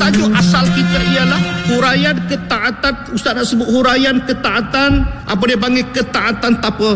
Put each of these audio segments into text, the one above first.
tajuk asal kita ialah huraian ketaatan. Ustaz nak sebut huraian ketaatan, apa dia panggil, ketaatan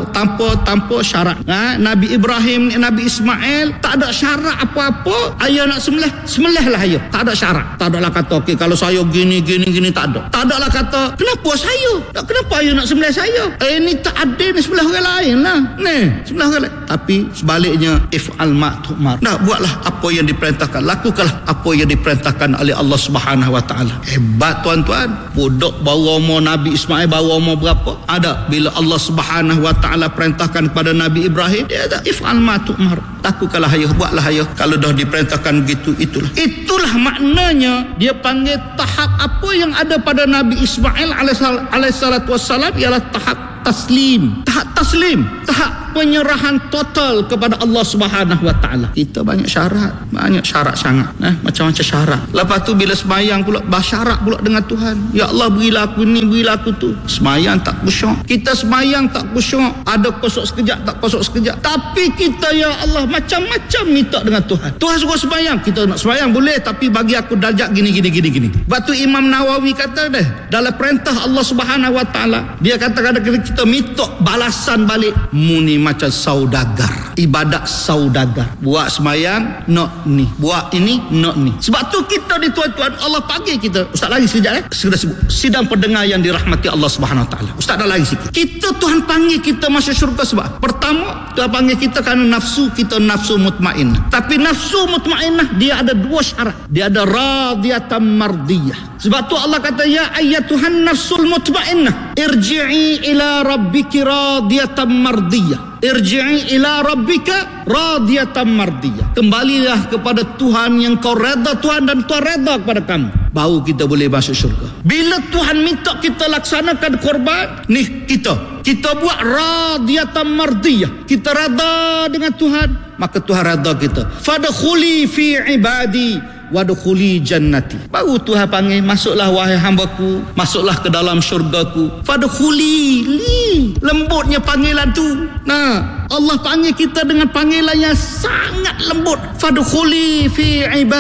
tanpa syarat. Nabi Ibrahim, Nabi Ismail tak ada syarat apa-apa. Ayah nak sembelih lah ayah. Tak ada syarat. Tak adalah kata okey kalau saya gini, tak ada. Tak adalah kata kenapa saya? Kenapa ayah nak sembelih saya? Ini tak adil ni, sebelah orang lain lah. Ni sebelah orang lain. Tapi sebaliknya, if'al ma tu'mar. Nah, buatlah apa yang diperintahkan, lakukanlah apa yang diperintahkan oleh Allah Subhanahu wa taala. Hebat tuan-tuan. Budak baru umur Nabi Ismail baru umur berapa? Ada bila Allah Subhanahu wa taala perintahkan kepada Nabi Ibrahim, dia kata if'al ma tu'mar. Lakukanlah ayah, buatlah ayah. Kalau dah diperintahkan begitu, itulah maknanya dia panggil tahap apa yang ada pada Nabi Ismail alaihissalatu wassalam ialah tahap taslim, tahap penyerahan total kepada Allah Subhanahu wa taala. Kita banyak syarat sangat, macam-macam syarat. Lepas tu bila sembahyang pula bersyarat pula dengan Tuhan. Ya Allah, berilah aku ni, berilah aku tu. Sembahyang tak khusyuk. Kita sembahyang tak khusyuk, ada kosok sekejap, tak kosok sekejap. Tapi kita ya Allah macam-macam minta dengan Tuhan. Tuhan suruh sembahyang, kita nak sembahyang boleh, tapi bagi aku darjat gini. Lepas tu Imam Nawawi kata dalam perintah Allah Subhanahu wa taala, dia kata kadang-kadang kita minta balasan balik muni macam saudagar, ibadat saudagar. Buat sembahyang nak ni, buat ini nak ni. Sebab tu kita ni tuan-tuan, Allah panggil kita. Ustaz lagi sekejap sudah sebut sidang pendengar yang dirahmati Allah Subhanahu wa taala. Ustaz dah lagi sikit. Kita Tuhan panggil kita masuk syurga sebab pertama Tuhan panggil kita kerana nafsu kita nafsu mutmainnah. Tapi nafsu mutmainnah dia ada dua syarat. Dia ada radiyatan mardiyah. Sebab tu Allah kata ya ayyatuhan nafsul mutmainnah irji'i ila rabbiki radiyatan mardiyah. Irji'i ila rabbika radiyatan mardiyah. Kembalilah kepada Tuhan yang kau redha Tuhan dan Tuhan redha kepada kamu. Baru kita boleh masuk syurga. Bila Tuhan minta kita laksanakan korban, ni kita buat radiyatan mardiyah. Kita redha dengan Tuhan, maka Tuhan redha kita. Fadkhuli fi ibadi wadkhuli jannati. Baru Tuhan panggil, masuklah wahai hamba-Ku, masuklah ke dalam syurga-Ku. Fadkhuli, lembutnya panggilan tu. Nah, Allah panggil kita dengan panggilan yang sangat lembut. Fadkhuli fi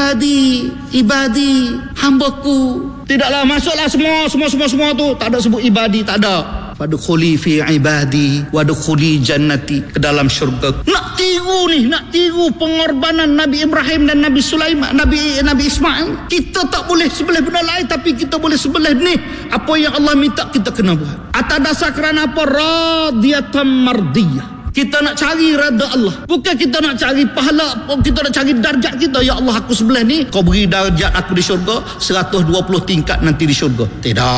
ibadi, hamba-Ku. Tidaklah masuklah semua tu, tak ada sebut ibadi, tak ada. Fadkhuli fi ibadi wadkhuli jannati, ke dalam syurga. Nak tiru pengorbanan Nabi Ibrahim dan Nabi Sulaiman, Nabi Ismail. Kita tak boleh sebelah benda lain, tapi kita boleh sebelah ni. Apa yang Allah minta kita kena buat. Atas dasar kerana apa? Radiyatan mardiyah. Kita nak cari redha Allah. Bukan kita nak cari pahala, kita nak cari darjat kita. Ya Allah, aku sebelah ni, kau beri darjat aku di syurga 120 tingkat nanti di syurga.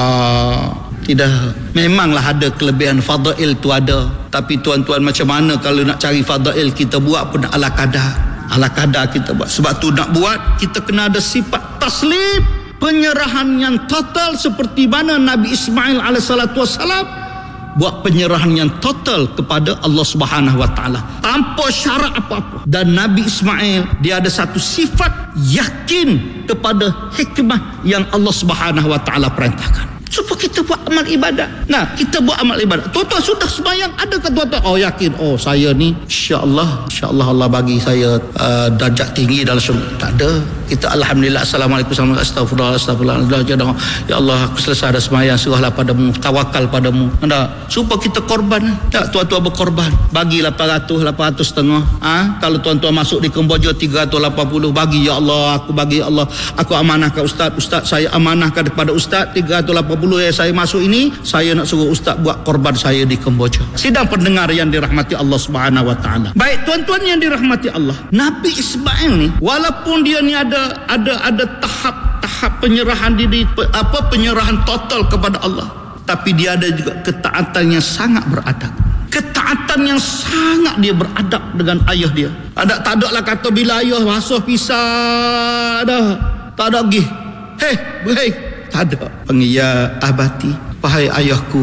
Tidak. Memanglah ada kelebihan fadail tu ada. Tapi tuan-tuan, macam mana kalau nak cari fadail, kita buat pun ala kadar kita buat. Sebab tu nak buat, kita kena ada sifat taslim, penyerahan yang total seperti mana Nabi Ismail alaihissalatu wassalam buat penyerahan yang total kepada Allah Subhanahu wa taala tanpa syarat apa-apa. Dan Nabi Ismail dia ada satu sifat yakin kepada hikmah yang Allah Subhanahu wa taala perintahkan. Supaya kita buat amal ibadat. Nah, kita buat amal ibadat. Tuan-tuan sudah sembahyang, adakah tuan-tuan yakin saya ni insya-Allah Allah bagi saya darjat tinggi dalam syurga? Tak ada. Kita alhamdulillah, assalamualaikum, astagfirullah. Ya Allah, aku selesai dah sembahyang, serahlah padamu, tawakal padamu. Supaya kita korban. Tak, tuan-tuan berkorban. Bagi 800 setengah. Kalau tuan-tuan masuk di Kemboja 380, bagi ya Allah, aku bagi ya Allah, aku amanahkan ustaz saya amanahkan kepada ustaz 380 saya masuk ini, saya nak suruh ustaz buat korban saya di Kemboja. Sidang pendengar yang dirahmati Allah Subhanahu wa taala. Baik tuan-tuan yang dirahmati Allah, Nabi Ismail ni walaupun dia ni ada tahap penyerahan diri, penyerahan total kepada Allah, tapi dia ada juga ketaatan yang sangat beradab. Ketaatan yang sangat dia beradab dengan ayah dia. Tak ada lah kata bila ayah basuh pisah dah, tak ada lagi. Tak ada. Panggil ya abati, wahai ayahku.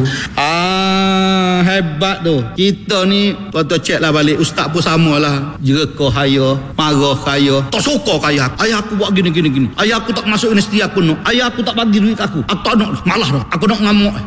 Hebat tu. Kita ni tuan-tuan cek lah balik, ustaz pun samalah. Jerka kaya, marah kaya, tak suka kaya. Ayah aku buat gini. Ayah aku tak masuk universiti aku nak. Ayah aku tak bagi duit aku tak nak, malah dah. Aku nak ngamuk.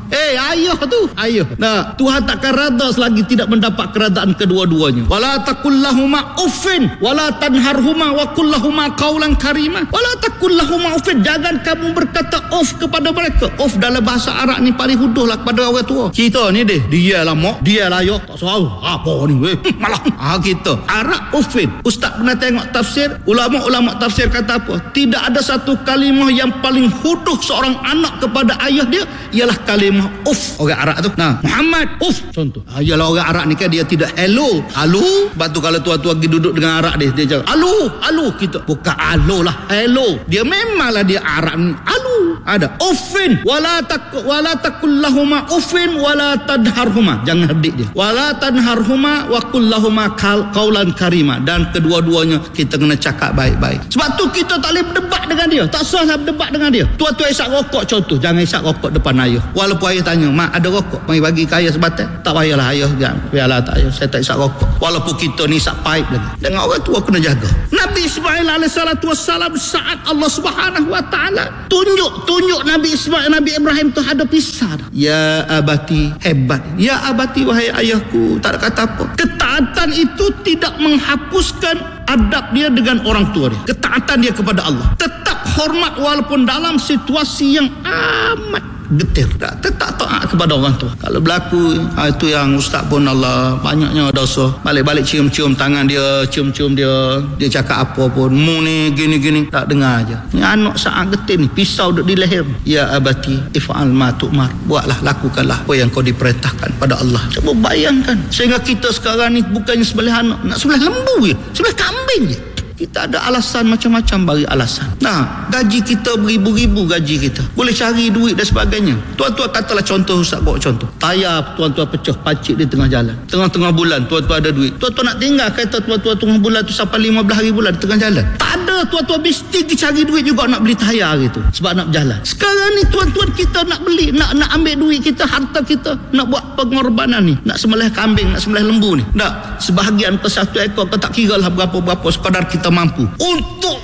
Ayah tu, ayah. Nah, Tuhan takkan reda selagi tidak mendapat keredaan kedua-duanya. Wala taqul lahuma uffin wala tanharhuma wa qul lahuma qawlan karima. Wala taqul lahuma uffin, jangan kamu berkata off kepada mereka. Off dalam bahasa Arab ni paling huduh lah kepada orang tua. Kita ni dia lah mak, dia lah ayah, tak tahu apa ni weh. Malah kita Arab uffin. Ustaz pernah tengok tafsir, ulama-ulama tafsir kata apa? Tidak ada satu kalimah yang paling huduh seorang anak kepada ayah dia ialah kalimah uff. Orang Arab tu, nah, Muhammad uff contoh. Ialah orang Arab ni kan dia tidak hello. Sebab tu kalau tua-tua pergi duduk dengan Arab dia cakap halo kita. Bukan halo lah, hello. Dia memanglah dia Arab ni. Ada uffin wala taqul lahuma uffin wala tadharhuma. Jangan herdik dia. Wala tanharhuma wa qul lahuma qawlan karima. Dan kedua-duanya kita kena cakap baik-baik. Sebab tu kita tak boleh berdebat dengan dia. Tak sah berdebat dengan dia. Tua-tua isap rokok contoh, jangan isap rokok depan ayah. Walaupun ayah tanya, mak ada rokok, mari bagi ke ayah sebatang. Tak payahlah ayah, biarlah tak ayah, saya tak isap rokok. Walaupun kita ni isap pipe lagi. Dengan orang tua kena jaga. Nabi Ismail alaihissalam saat Allah Subhanahu wa taala tunjuk Nabi Ismail, Nabi Ibrahim tu ada pisah. Ya abati, hebat. Ya abati, wahai ayahku. Tak ada kata apa. Ketaatan itu tidak menghapuskan adab dia dengan orang tua dia. Ketaatan dia kepada Allah tetap hormat walaupun dalam situasi yang amat getir. Tetap taat kepada orang tua. Kalau berlaku itu yang ustaz pun Allah banyaknya dosa. Balik-balik cium-cium tangan dia, cium-cium dia cakap apa pun, mu ni gini-gini, tak dengar aja. Ni anak saat getir ni, pisau duduk di leher. Ya abati if'al ma tu'mar, buatlah, lakukanlah apa yang kau diperintahkan pada Allah. Cuba bayangkan, sehingga kita sekarang ni bukannya sebelah anak, nak sebelah lembu je, sebelah kambing je. Kita ada alasan macam-macam bagi alasan. Nah, gaji kita beribu-ribu gaji kita. Boleh cari duit dan sebagainya. Tuan-tuan katalah contoh, Ustaz bawa contoh. Tayar tuan-tuan pecah, pacik di tengah jalan. Tengah-tengah bulan tuan-tuan ada duit. Tuan-tuan nak tinggal kereta tuan-tuan tengah bulan tu sampai 15 hari bulan di tengah jalan. Tak ada, tuan-tuan mesti pergi cari duit juga nak beli tayar gitu. Sebab nak berjalan. Sekarang ni tuan-tuan kita nak beli, nak ambil duit kita, harta kita, nak buat pengorbanan ni. Nak sembelih kambing, nak sembelih lembu ni. Tak, sebahagian ke satu ekor kau tak kira lah berapa-berapa sekadar kita mampu untuk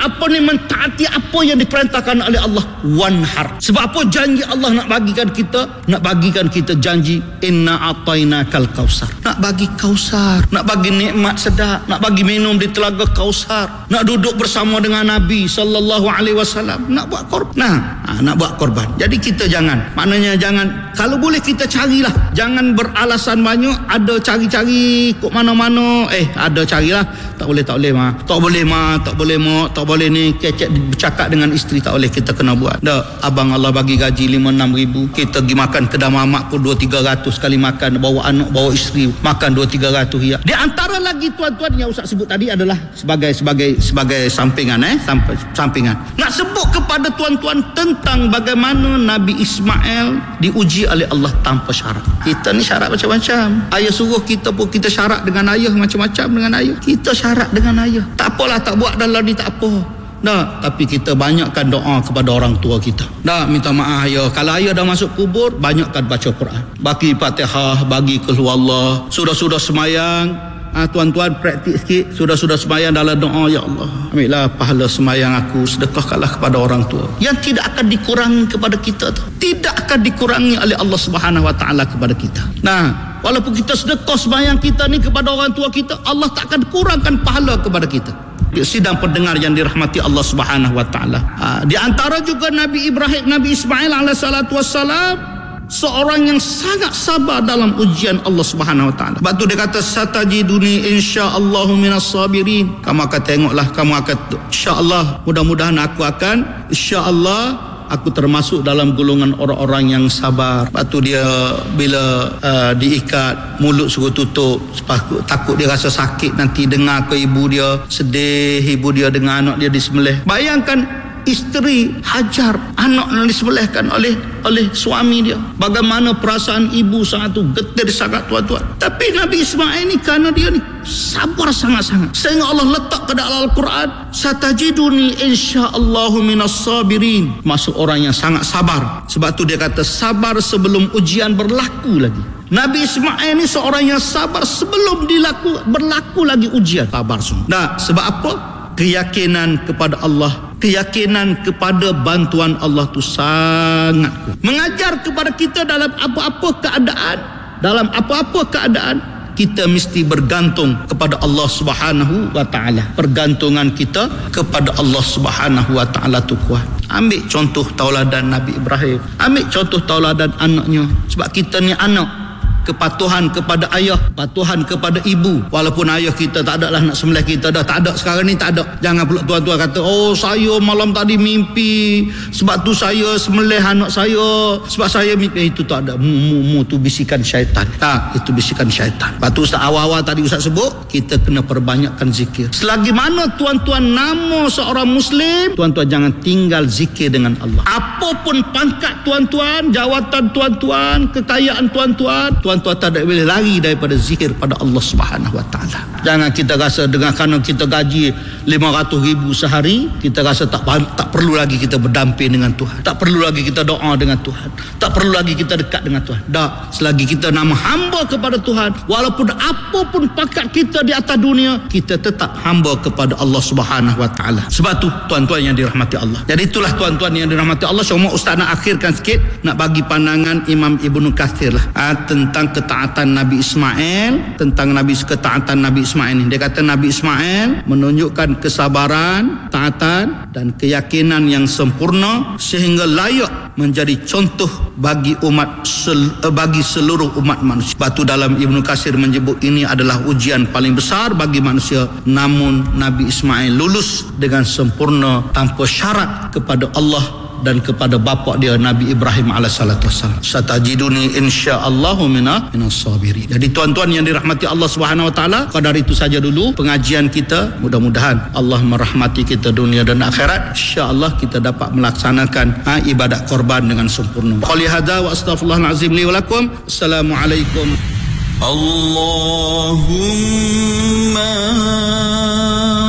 mentaati apa yang diperintahkan oleh Allah. Wanhar. Sebab apa janji Allah nak bagikan kita janji inna atainakal kausar. Nak bagi kausar, nak bagi nikmat sedap, nak bagi minum di telaga kausar, nak duduk bersama dengan Nabi sallallahu alaihi wasallam, nak buat korban. Nak buat korban. Jadi kita jangan, maknanya jangan, kalau boleh kita carilah, jangan beralasan banyak, ada cari-cari kok mana-mana, ada carilah, tak boleh mah, tak boleh ni, kecek bercakap dengan isteri, tak boleh, kita kena buat. Dah, abang Allah bagi gaji 5-6 ribu, kita pergi makan kedai mamak pun 200-300 sekali makan, bawa anak, bawa isteri, makan 200-300 ya. Di antara lagi tuan-tuan yang Ustaz sebut tadi adalah sebagai sampingan, sampingan. Nak sebut kepada tuan-tuan tentang bagaimana Nabi Ismail diuji oleh Allah tanpa syarat. Kita ni syarat macam-macam. Ayah suruh kita pun kita syarat dengan ayah macam-macam dengan ayah. Kita syarat dengan ayah. Tak apalah, tak buat dalam ni tak apa. Tapi kita banyakkan doa kepada orang tua kita. Minta maaf ayah. Kalau ayah dah masuk kubur, banyakkan baca Quran. Bagi Fatihah, bagi Qul Allah. Sudah semayang, tuan-tuan praktik sikit. Sudah semayang dalam doa, ya Allah, ambillah pahala semayang aku, sedekahkanlah kepada orang tua. Yang tidak akan dikurangi kepada kita tu. Tidak akan dikurangi oleh Allah Subhanahu wa taala kepada kita. Walaupun kita sedekah semayang kita ni kepada orang tua kita, Allah tak akan kurangkan pahala kepada kita. Sidang pendengar yang dirahmati Allah Subhanahu wa taala. Di antara juga Nabi Ismail alaihissalatu wassalam, seorang yang sangat sabar dalam ujian Allah Subhanahu wa taala. Sebab tu dia kata satajiduni insyaallahu minas sabirin. Kamu akan tengoklah, kamu akan insyaallah, mudah-mudahan aku termasuk dalam golongan orang-orang yang sabar. Sebab tu dia bila diikat, mulut suruh tutup, takut dia rasa sakit nanti dengar ke ibu dia sedih, ibu dia dengan anak dia disembelih. Bayangkan isteri hajar anak yang disembelihkan oleh suami dia. Bagaimana perasaan ibu saat itu, getir sangat tuan-tuan. Tapi Nabi Ismail ni, kerana dia ni sabar sangat-sangat, sehingga Allah letak ke dalam Al-Quran, satajiduni insyaallahu minas sabirin, masuk orang yang sangat sabar. Sebab tu dia kata sabar sebelum ujian berlaku lagi. Nabi Ismail ni seorang yang sabar sebelum berlaku lagi ujian. Sabar semua. Sebab apa? keyakinan kepada Allah, keyakinan kepada bantuan Allah tu sangat kuat. Mengajar kepada kita dalam apa-apa keadaan kita mesti bergantung kepada Allah Subhanahu wa taala. Pergantungan kita kepada Allah Subhanahu wa taala tu kuat. Ambil contoh tauladan Nabi Ibrahim, ambil contoh tauladan anaknya. Sebab kita ni anak, kepatuhan kepada ayah, patuhan kepada ibu. Walaupun ayah kita tak ada lah nak sembelih kita, dah tak ada sekarang ni, tak ada. Jangan pula tuan-tuan kata, oh saya malam tadi mimpi, sebab tu saya sembelih anak saya, sebab saya mimpi. Itu tak ada. Tu bisikan syaitan. Tak, itu bisikan syaitan. Lepas tu Ustaz awal-awal tadi Ustaz sebut, kita kena perbanyakkan zikir. Selagi mana tuan-tuan nama seorang Muslim, tuan-tuan jangan tinggal zikir dengan Allah. Apapun pangkat tuan-tuan, jawatan tuan-tuan, kekayaan tuan-tuan tak ada boleh lari daripada zikir pada Allah Subhanahu wa taala. Jangan kita rasa dengan kerana kita gaji 500,000 sehari, kita rasa tak perlu lagi kita berdamping dengan Tuhan. Tak perlu lagi kita doa dengan Tuhan. Tak perlu lagi kita dekat dengan Tuhan. Tak, selagi kita nama hamba kepada Tuhan, walaupun apapun pangkat kita di atas dunia, kita tetap hamba kepada Allah Subhanahu wa taala. Sebab tu tuan-tuan yang dirahmati Allah. Jadi itulah tuan-tuan yang dirahmati Allah. Cuma Ustaz nak akhirkan sikit, nak bagi pandangan Imam Ibnu Katsir lah tentang ketaatan Nabi Ismail, tentang ketaatan Nabi Ismail ni. Dia kata Nabi Ismail menunjukkan kesabaran, taatan dan keyakinan yang sempurna sehingga layak menjadi contoh bagi seluruh umat manusia. Sebab tu dalam Ibnu Katsir menyebut ini adalah ujian paling besar bagi manusia. Namun Nabi Ismail lulus dengan sempurna tanpa syarat kepada Allah dan kepada bapa dia Nabi Ibrahim alaihissalatu wassalam. Satajiduni insyaallahu minas sabirin. Jadi tuan-tuan yang dirahmati Allah Subhanahu wa taala, kadar itu saja dulu pengajian kita. Mudah-mudahan Allah merahmati kita dunia dan akhirat. Insya-Allah kita dapat melaksanakan ibadat korban dengan sempurna. Qali hadza wa astaghfirullahal azim li wa lakum. Assalamualaikum. Allahumma